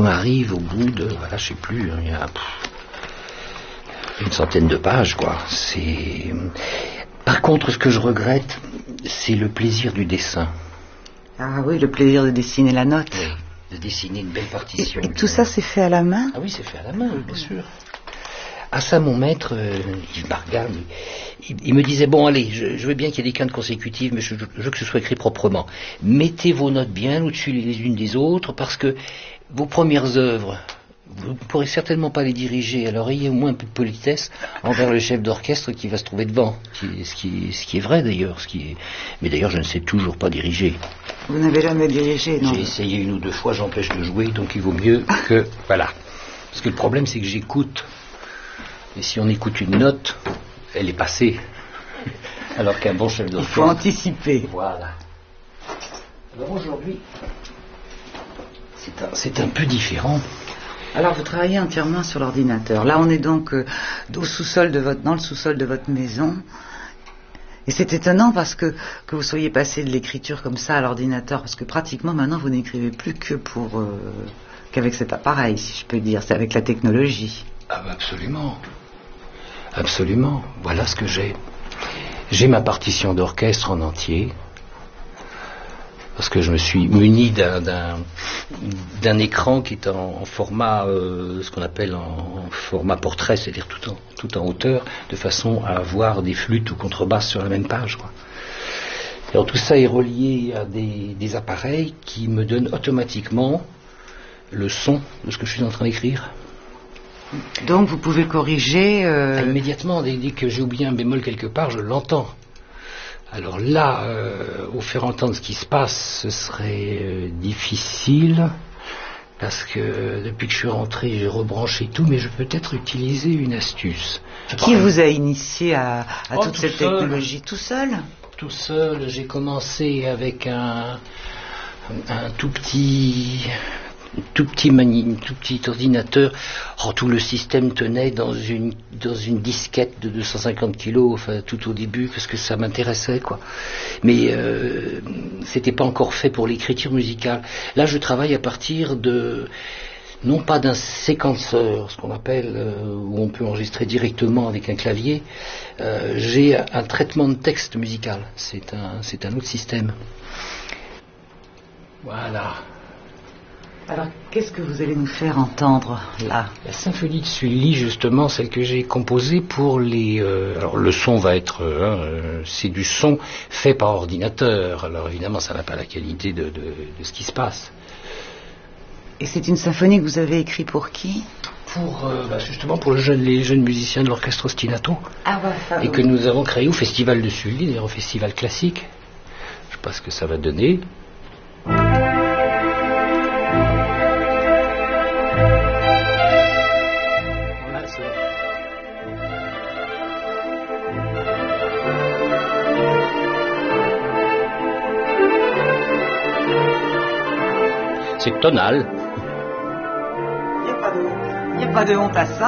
arrive au bout de, voilà, je sais plus, il y a une centaine de pages, quoi. Par contre, ce que je regrette, c'est le plaisir du dessin. Ah oui, le plaisir de dessiner la note. Oui, de dessiner une belle partition. Et tout ça, c'est fait à la main? Ah oui, c'est fait à la main, oui, bien sûr. À ça, mon maître, il me regarde, il me disait, bon, allez, je veux bien qu'il y ait des quintes consécutives, mais je veux que ce soit écrit proprement. Mettez vos notes bien au-dessus les unes des autres, parce que vos premières œuvres, vous ne pourrez certainement pas les diriger, alors ayez au moins un peu de politesse envers le chef d'orchestre qui va se trouver devant, ce qui est vrai d'ailleurs, mais d'ailleurs je ne sais toujours pas diriger. Vous n'avez jamais dirigé, non? J'ai essayé une ou deux fois, j'empêche de jouer, donc il vaut mieux que, voilà. Parce que le problème c'est que j'écoute, et si on écoute une note, elle est passée, alors qu'un bon chef d'orchestre... Il faut anticiper. Voilà. Alors aujourd'hui, c'est un peu différent. Alors vous travaillez entièrement sur l'ordinateur. Là on est donc dans le sous-sol de votre maison. Et c'est étonnant parce que vous soyez passé de l'écriture comme ça à l'ordinateur, parce que pratiquement maintenant vous n'écrivez plus qu'avec cet appareil, si je peux dire, c'est avec la technologie. Ah bah absolument. Absolument. Voilà ce que j'ai. J'ai ma partition d'orchestre en entier. Parce que je me suis muni d'un écran qui est en format, ce qu'on appelle en format portrait, c'est-à-dire tout en hauteur, de façon à avoir des flûtes ou contrebasses sur la même page, quoi. Alors tout ça est relié à des appareils qui me donnent automatiquement le son de ce que je suis en train d'écrire. Donc vous pouvez corriger... Immédiatement, dès que j'ai oublié un bémol quelque part, je l'entends. Alors là, vous faire entendre ce qui se passe, ce serait difficile, parce que depuis que je suis rentré, j'ai rebranché tout, mais je peux peut-être utiliser une astuce. Qui vous a initié à toute cette technologie? Tout seul? Tout seul, j'ai commencé avec un tout petit ordinateur. Oh, tout le système tenait dans une disquette de 250 kilos, enfin tout au début, parce que ça m'intéressait, quoi. Mais c'était pas encore fait pour l'écriture musicale. Là, je travaille à partir non pas d'un séquenceur, ce qu'on appelle, où on peut enregistrer directement avec un clavier. J'ai un traitement de texte musical. C'est un autre système. Voilà. Alors, qu'est-ce que vous allez nous faire entendre, là? La symphonie de Sully, justement, celle que j'ai composée pour les... alors, le son va être... c'est du son fait par ordinateur. Alors, évidemment, ça n'a pas la qualité de ce qui se passe. Et c'est une symphonie que vous avez écrite pour qui? Justement pour les jeunes musiciens de l'orchestre Ostinato. Ah bah, ça, et que nous avons créé au Festival de Sully, d'ailleurs au Festival classique. Je ne sais pas ce que ça va donner. C'est tonal. Il n'y a pas de honte à ça.